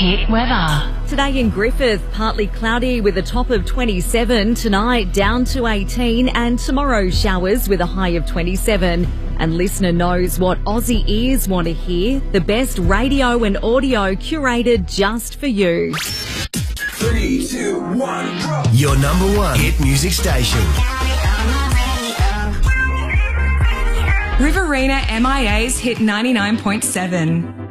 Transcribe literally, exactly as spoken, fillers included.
Hit weather. Today in Griffith, partly cloudy with a top of twenty-seven. Tonight, down to eighteen. And tomorrow, showers with a high of twenty-seven. And listener knows what Aussie ears want to hear. The best radio and audio curated just for you. Three, two, one, go. Your number one hit music station. Riverina M I A's Hit ninety-nine point seven.